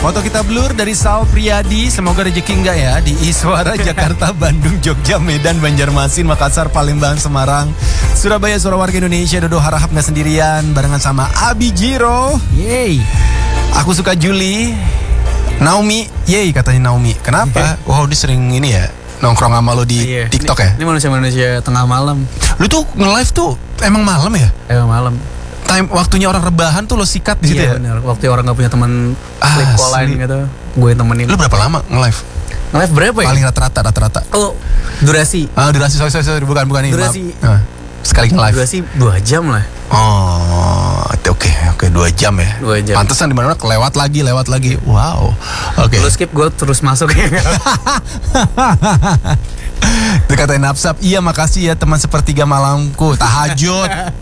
Foto kita blur dari Sal Priadi. Semoga rezeki enggak ya di Iswara, Jakarta, Bandung, Jogja, Medan, Banjarmasin, Makassar, Palembang, Semarang, Surabaya. Suara warga Indonesia. Dodo harahap gak sendirian, barengan sama Abi Jiro. Yeay. Aku suka Juli. Naomi, yeay katanya Naomi. Kenapa? Wow, dia sering ini ya, nongkrong sama lo di TikTok ya? Ini manusia-manusia tengah malam. Lu tuh nge-live tuh emang malam ya? Emang malam. Waktunya orang rebahan tuh lo sikat di situ ya? Iya benar. Waktu orang gak punya teman flip call line gitu, gue temenin. Lu berapa lama nge-live? Nge-live berapa ya? Paling rata-rata. Oh, durasi. Durasi, sorry, bukan ini. Durasi. Sekali nge-live. Durasi 2 jam lah. Oh, oke, 2 jam ya. 2 jam. Pantesan di mana lewat lagi. Wow. Oke. Lu skip, gue terus masuk ya. Itu katain Napsap, iya makasih ya teman sepertiga malamku, tahajud.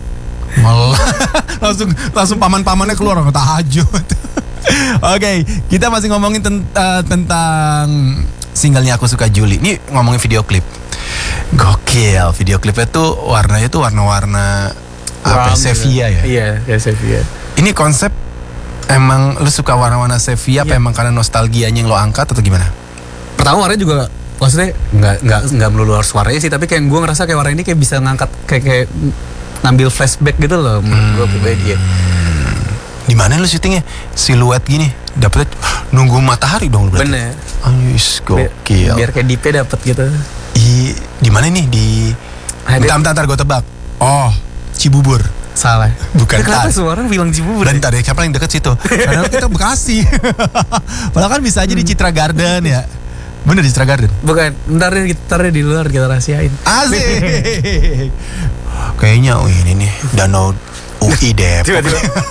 langsung paman-pamannya keluar orang tahajud. Oke, kita masih ngomongin tentang singlenya Aku Suka Juli. Ini ngomongin video klip. Gokil, video klipnya tuh warnanya tuh warna-warna apa? Sepia ya? Iya, kayak sepia. Ini konsep emang lu suka warna-warna sepia apa emang karena nostalgianya yang lo angkat atau gimana? Pertama warnanya juga maksudnya nggak melulu harus warnanya sih, tapi kayak gue ngerasa kayak warna ini kayak bisa ngangkat kayak ngambil flashback gitu loh menurut gue pribadi ya. Di mana lu syutingnya? Siluet gini, dapetnya nunggu matahari dong lu berarti. Bener. Ayus, gokil. Biar kayak deep-nya dapet gitu. Di mana nih? Bentar gue tebak. Oh, Cibubur. Salah. Bukan. Kenapa semua orang bilang Cibubur? Bentar ya, siapa yang deket situ? Karena kita Bekasi. Padahal kan bisa aja di Citra Garden ya. Bener di Citra Garden? Bukan, ntar di luar kita rahasiain. Asik. Kayaknya ini nih Danau UI Depok.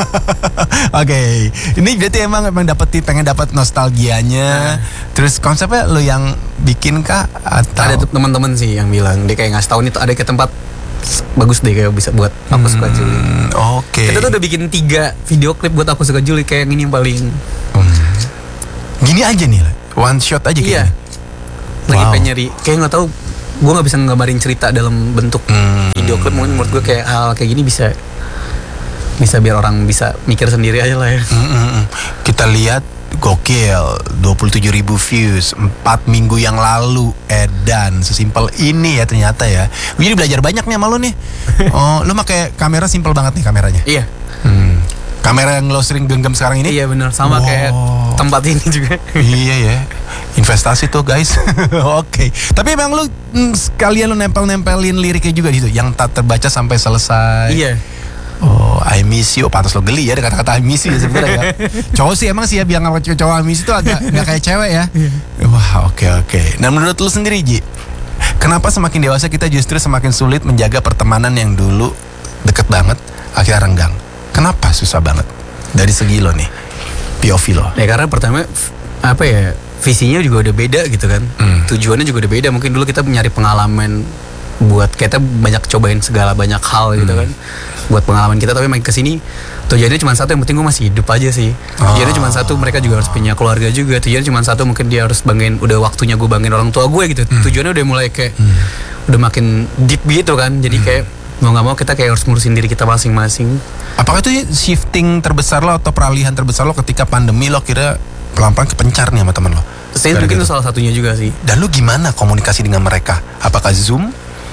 Oke. Ini berarti emang pengen dapat nostalgianya. Terus konsepnya lo yang bikin kah atau ada tuh teman-teman sih yang bilang dia kayak ngasih tahu nih tuh ada kayak tempat bagus deh kayak bisa buat Aku Suka Juli. Oke. Kita tuh udah bikin 3 video klip buat Aku Suka Juli, kayak yang ini yang paling gini aja nih, one shot aja kayak. Iya. Lagi pengen nyari, kayak nggak tahu, gue nggak bisa nggambarin cerita dalam bentuk video klip. Mungkin menurut gue kayak hal kayak gini bisa biar orang bisa mikir sendiri aja lah ya. Kita lihat gokil, 27.000 views 4 minggu yang lalu, edan sesimpel ini ya ternyata ya. Gue jadi belajar banyak nih sama lo nih. Oh, lo pakai kamera simpel banget nih kameranya. Iya. Kamera yang lo sering genggam sekarang ini? Iya benar, sama kayak tempat ini juga. Iya ya, investasi tuh guys. Oke. Tapi emang lo sekalian lo nempelin liriknya juga gitu, yang tak terbaca sampai selesai. Iya. Oh, I miss you. Pantas lo geli ya dengan kata I miss you ya sebenarnya ya. Cowok sih emang sih ya bilang cowok I miss you itu agak nggak kayak cewek ya. Wah, oke. Nah menurut lo sendiri Ji, kenapa semakin dewasa kita justru semakin sulit menjaga pertemanan yang dulu deket banget akhirnya renggang? Kenapa susah banget? Dari segi lo nih, POV lo. Ya karena pertama apa ya, visinya juga udah beda gitu kan. Tujuannya juga udah beda. Mungkin dulu kita nyari pengalaman buat kita banyak cobain segala banyak hal gitu kan, buat pengalaman kita. Tapi makin kesini tujuannya cuma satu, yang penting gue masih hidup aja sih. Tujuannya cuma satu, mereka juga harus punya keluarga juga. Tujuannya cuma satu, mungkin dia harus banggain, udah waktunya gue banggain orang tua gue gitu. Tujuannya udah mulai kayak udah makin deep gitu kan. Jadi kayak mau nggak mau kita kayak harus ngurusin diri kita masing-masing. Apakah itu shifting terbesar lo atau peralihan terbesar lo ketika pandemi, lo kira pelan-pelan kepencar nih sama temen lo? Saya mungkin itu salah satunya juga sih. Dan lu gimana komunikasi dengan mereka? Apakah Zoom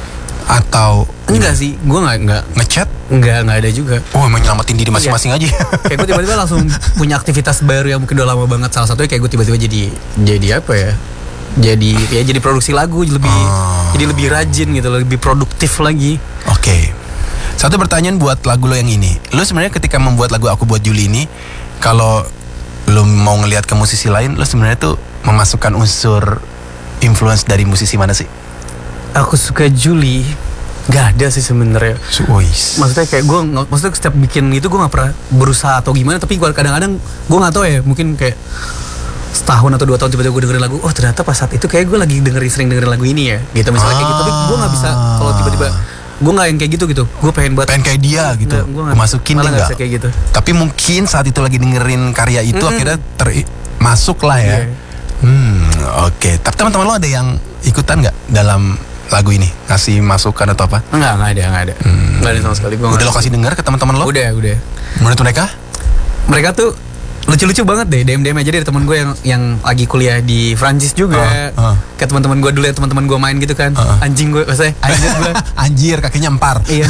atau enggak sih? Gue nggak ngechat? Nggak ada juga. Oh, emang nyelamatin diri masing-masing aja. Kayak gue tiba-tiba langsung punya aktivitas baru yang mungkin udah lama banget. Salah satunya kayak gue tiba-tiba jadi apa ya? Jadi produksi lagu jadi lebih rajin gitu, lebih produktif lagi. Oke. Satu pertanyaan buat lagu lo yang ini. Lo sebenarnya ketika membuat lagu Aku Buat Juli ini, kalau lo mau ngelihat ke musisi lain, lo sebenarnya tuh memasukkan unsur influence dari musisi mana sih? Aku Suka Juli nggak ada sih sebenarnya. Maksudnya kayak maksudnya setiap bikin itu gue nggak pernah berusaha atau gimana, tapi kadang-kadang gue nggak tahu ya, mungkin kayak setahun atau 2 tahun tiba-tiba gue dengerin lagu, oh ternyata pas saat itu kayak gue lagi sering dengerin lagu ini ya gitu misalnya kayak gitu. Tapi gue nggak bisa kalau tiba-tiba gue nggak yang kayak gitu, gue pengen kayak dia gitu, gue masukin dia nggak kayak gitu. Tapi mungkin saat itu lagi dengerin karya itu akhirnya masuk lah ya. Oke. Tapi teman-teman lo ada yang ikutan nggak dalam lagu ini, ngasih masukan atau apa? Nggak ada. Nggak ada sama sekali. Udah lo kasih dengar ke teman-teman lo? Udah. Menurut mereka tuh lucu-lucu banget deh DM aja dari teman gue yang lagi kuliah di Prancis juga. Kayak teman-teman gue dulu ya, teman-teman gue main gitu kan. Anjing gue, maksudnya anjir gue. Anjir, kakinya empar. Iya.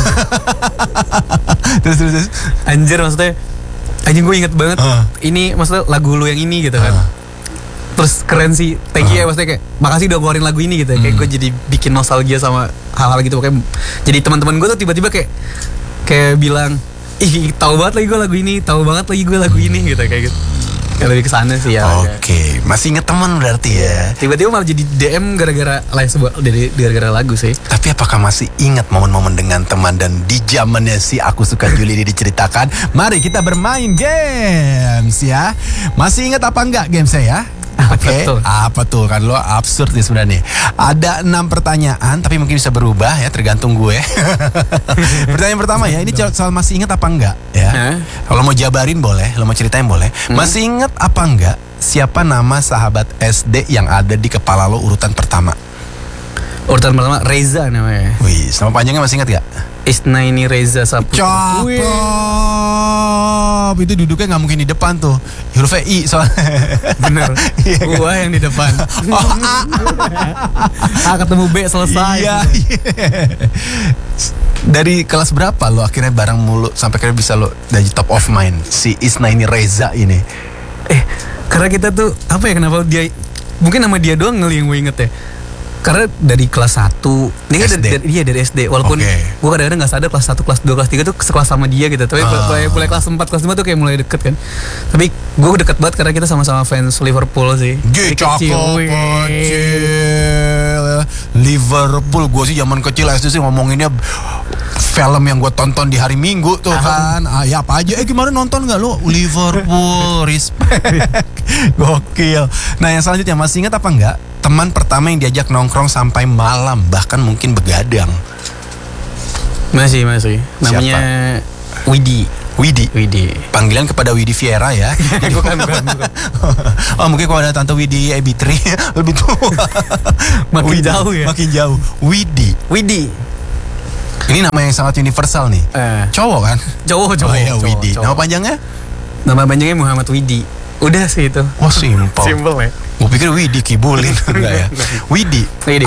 terus. Anjir maksudnya anjing gue inget banget. Ini maksudnya lagu lu yang ini gitu kan. Terus keren sih, thank you ya, maksudnya kayak makasih udah keluarin lagu ini gitu. Kayak gue jadi bikin nostalgia sama hal-hal gitu. Pokoknya jadi teman-teman gue tuh tiba-tiba kayak bilang, ih tahu banget lagi gue lagu ini, tahu banget lagi gue lagu ini gitu kayak gitu. Kayak lebih kesana sih ya. Oke, masih inget teman berarti ya. Tiba-tiba malah jadi DM gara-gara gara-gara lagu sih. Tapi apakah masih ingat momen-momen dengan teman dan di zamannya si Aku Suka Juli ini diceritakan? Mari kita bermain games ya. Masih ingat apa enggak games saya? Oke, apa tuh kan lo absurd nih sebenarnya. Ada 6 pertanyaan tapi mungkin bisa berubah ya tergantung gue. Pertanyaan pertama ya, ini soal masih ingat apa enggak ya. Kalau mau jabarin boleh, lo mau ceritain boleh. Masih ingat apa enggak siapa nama sahabat SD yang ada di kepala lo urutan pertama? Urutan pertama Reza namanya. Wih, nama panjangnya masih ingat gak? Isnaini Reza Saputra. Cakep. Itu duduknya gak mungkin di depan tuh. Hurufnya I soalnya. Bener. Gua yang di depan. Ketemu B selesai. Iya. Dari kelas berapa lo akhirnya bareng mulu sampai akhirnya bisa lo jadi top of mind si Isnaini Reza ini? Karena kita tuh apa ya, kenapa dia mungkin nama dia doang yang gue inget ya. Karena dari kelas 1 ini kan dari SD. Walaupun gue kadang-kadang gak sadar kelas 1, kelas 2, kelas 3 tuh sekelas sama dia gitu. Tapi mulai kelas 4, kelas 5 tuh kayak mulai deket kan. Tapi gue deket banget karena kita sama-sama fans Liverpool sih. Kecil. Liverpool, gue sih zaman kecil SD sih ngomonginnya film yang gue tonton di hari Minggu tuh kan. Ya apa aja, gimana nonton gak lo? Liverpool, respect. Gokil. Nah yang selanjutnya, masih ingat apa enggak teman pertama yang diajak nongkrong sampai malam, bahkan mungkin begadang? Masih. Namanya Widi. Panggilan kepada Widi Viera ya. bukan. Oh mungkin kalau ada Tante Widi Ebitri lebih tua. Makin jauh ya. Makin jauh. Widi. Ini nama yang sangat universal nih. Cowok kan? Cowok. Oh ya, Widi. Nama panjangnya? Nama panjangnya Muhammad Widi. Udah sih itu. Oh simple. Simple ya. Gue pikir Widi Kibulin. Enggak ya. Widi.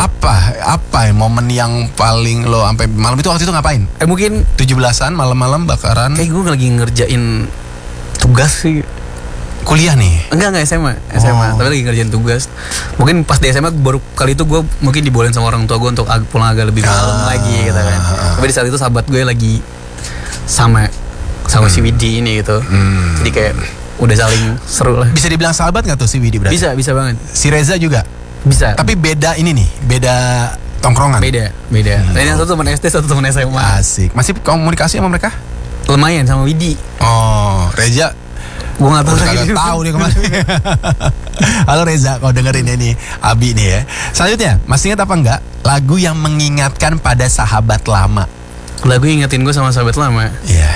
Apa momen yang paling lo sampai malam itu waktu itu ngapain? Mungkin 17-an malam-malam bakaran. Kayak gue lagi ngerjain tugas sih. Kuliah nih? Enggak SMA. Tapi lagi ngerjain tugas. Mungkin pas di SMA baru kali itu gue mungkin dibolehin sama orang tua gue untuk pulang agak lebih malam lagi gitu kan. Tapi di saat itu sahabat gue lagi sama si Widi ini gitu. Jadi kayak udah saling seru lah. Bisa dibilang sahabat gak tuh si Widi berarti? Bisa banget. Si Reza juga? Bisa. Tapi beda ini nih, beda tongkrongan? Beda. Dan yang satu teman SD, satu teman SMA. Asik. Masih komunikasi sama mereka? Lumayan sama Widi. Oh, Reza? Gue gak tahu lagi. Tahu dia kemarin. Halo Reza, kau dengerin ini Abi nih ya. Selanjutnya, masih ingat apa enggak lagu yang mengingatkan pada sahabat lama? Lagu ingetin gue sama sahabat lama? Iya.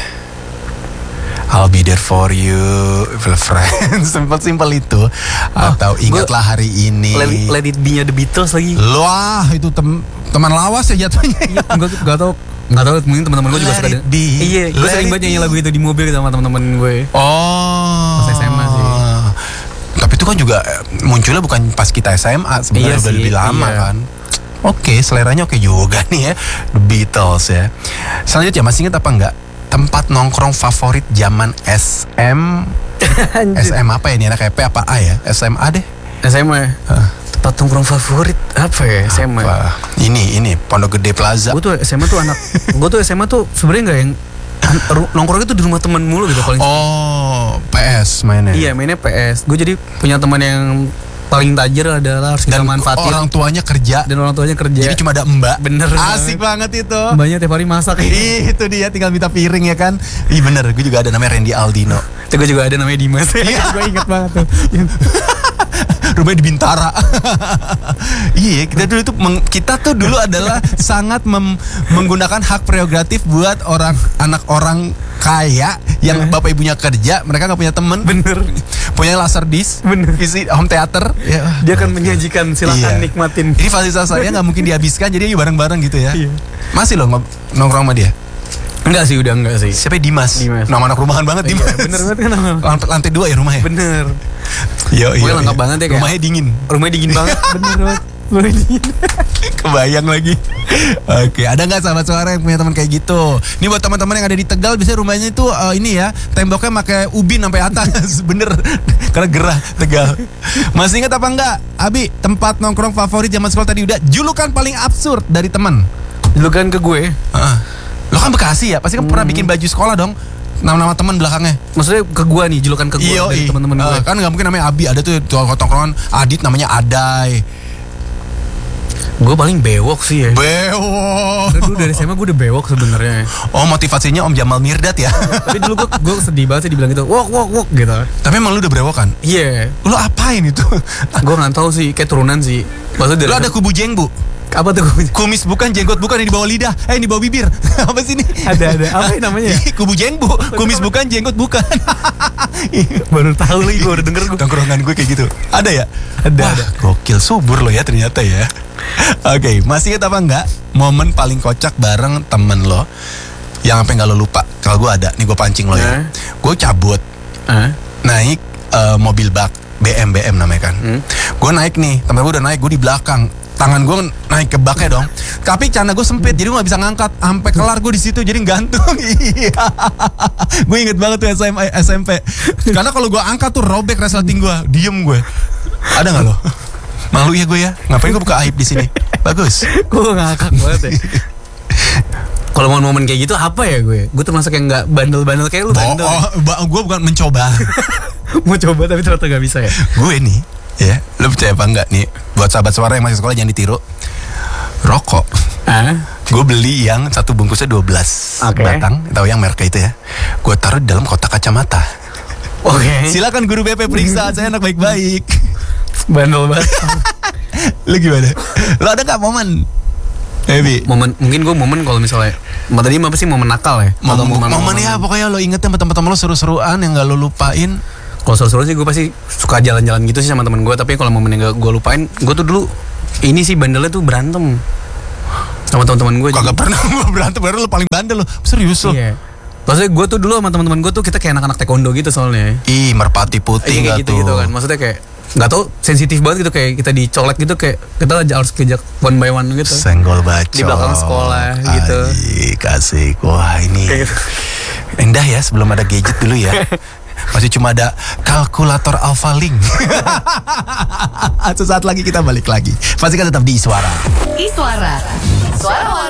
I'll be there for you, friends. Simpel itu. Atau ingatlah hari ini. Let it be-nya The Beatles lagi. Wah, itu teman lawas ya jatuhnya. Gak tau, mungkin teman-teman gue juga suka. Iya, gue sering banget nyanyi lagu itu di mobil sama teman-teman gue. Oh. Pas SMA sih. Tapi itu kan juga munculnya bukan pas kita SMA, sebenarnya udah lebih lama kan. Oke, seleranya oke juga nih ya, The Beatles ya. Selanjutnya, masih ingat apa enggak tempat nongkrong favorit zaman SM apa ya, ini anak EP apa A ya? SMA deh. SMA. Tempat nongkrong favorit apa ya SMA? Ini Pondok Gede Plaza. Gue tuh SMA tuh sebenarnya nggak yang nongkrong itu di rumah teman mulu gitu paling. Oh, PS mainnya. Iya, mainnya PS. Gue jadi punya teman yang paling tajir adalah harus kita manfaatin. Orang tuanya kerja. Jadi cuma ada mbak. Bener. Asik banget itu. Mbaknya tiap hari masak. Itu dia, tinggal minta piring ya kan. Iya bener, gue juga ada namanya Randy Aldino. Itu gue juga ada namanya Dimas. Gue inget banget tuh. Rumahnya di Bintara. Iya, kita tuh dulu adalah sangat menggunakan hak prerogatif buat anak orang kaya yang bapak ibunya kerja, mereka nggak punya temen. Bener. Punya laserdisc, isi home theater. Ya, dia akan menyajikan, silakan nikmatin. Ini fasilitas saya nggak mungkin dihabiskan, jadi bareng-bareng gitu ya. Iya. Masih loh nongkrong sama dia? Enggak sih, udah enggak sih. Siapa ya? Dimas. Nama anak rumahan banget Dimas. Iya, bener banget kan nama. Lantai 2 ya rumahnya. Bener. Iya. Lengkap banget ya kayak. Rumahnya dingin. Rumahnya dingin banget. Bener banget. Rumahnya dingin. Kebayang lagi. Oke, ada nggak sahabat suara yang punya teman kayak gitu? Ini buat teman-teman yang ada di Tegal, biasanya rumahnya itu ini ya, temboknya pakai ubin sampai atas. Bener, karena gerah Tegal. Masih ingat apa enggak, Abi? Tempat nongkrong favorit zaman sekolah tadi udah. Julukan paling absurd dari teman. Julukan ke gue. Lo kan Bekasi ya, pasti kan pernah bikin baju sekolah dong. Nama-nama teman belakangnya. Maksudnya ke gua nih, julukan ke gua dari teman-teman gue. Kan nggak mungkin namanya Abi, ada tuh tongkrongan Adit namanya Adai. Gue paling bewok sih ya. Bewok. Dulu dari SMA gue udah bewok sebenarnya. Oh, motivasinya Om Jamal Mirdad ya. Tapi dulu gue sedih banget sih dibilang gitu. Wok gitu. Tapi emang lu udah berewok kan? Iya. Lu apain itu? Gue nggak tahu sih, kayak turunan sih. Maksudnya Lu ada kubu jengbu? Apa tuh? Kumis bukan, jenggot bukan, yang di bawah lidah, yang di bawah bibir. Apa sih ini? Ada. Apa namanya? Kubu jengbu, kumis bukan, jenggot bukan. Baru tahu lagi, gue udah denger gue. Tongkrongan gue kayak gitu. Ada ya? Ada. Wah, gokil, subur lo ya ternyata ya. Oke, masih ingat apa enggak momen paling kocak bareng temen lo yang sampai nggak lo lupa? Kalau gue ada, nih gue pancing lo ya. Gue cabut, naik mobil bak BM namanya kan. Gue naik nih, temen gue udah naik, gue di belakang. Tangan gue naik ke baknya dong. Tapi celana gue sempit, jadi gue nggak bisa ngangkat. Sampai kelar gue di situ, jadi gantung. Iya. Gue inget banget tuh SMP. Karena kalau gue angkat tuh robek resleting gue. Diem gue. Ada nggak lo? Malu ya gue ya. Ngapain gue buka aib di sini? Bagus. Gue ngakak banget ya. Kalau momen kayak gitu apa ya gue? Gue termasuk yang nggak bandel-bandel kayak lu bandel. Gue bukan mencoba. Mau coba tapi ternyata nggak bisa ya. Gue nih, ya, lo percaya apa enggak nih? Buat sahabat suara yang masih sekolah jangan ditiru. Rokok. Gue beli yang satu bungkusnya 12 batang, tahu yang merek itu ya. Gue taruh di dalam kotak kacamata. Oke. Silakan guru BP periksa, saya anak baik-baik. Bandel banget. Lu gimana? Lo ada nggak momen? Baby. Mungkin gue kalau misalnya tadi apa sih momen nakal ya? Momen ya pokoknya lo inget sama teman-teman lo seru-seruan yang gak lo lupain. Kalau seru-seru sih gue pasti suka jalan-jalan gitu sih sama temen gue. Tapi kalau momen yang gak gue lupain, gue tuh dulu ini sih bandelnya tuh berantem sama teman-teman gue. Kagak pernah gue berantem, baru lo paling bandel lo. Serius lo? Iya. Maksudnya gue tuh dulu sama teman-teman gue tuh kita kayak anak-anak taekwondo gitu soalnya. Ih, merpati putih kayak gitu kan. Maksudnya kayak nggak tau, sensitif banget gitu, kayak kita dicolek gitu, kayak kita harus kejak one by one gitu. Senggol bacot di belakang sekolah gitu. Kasih, wah ini gitu. Indah ya sebelum ada gadget dulu ya. Masih cuma ada kalkulator Alphalink. Sesaat lagi kita balik lagi. Pastikan tetap di Iswara. Iswara, suara